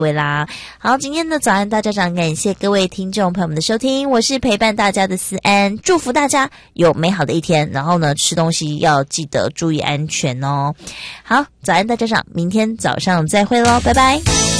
会啦。好，今天的早安大家长，感谢各位听众朋友们的收听，我是陪伴大家的思安，祝福大家有美好的一天，然后呢，吃东西要记得注意安全哦。好，早安大家长，明天早上再会咯，拜拜。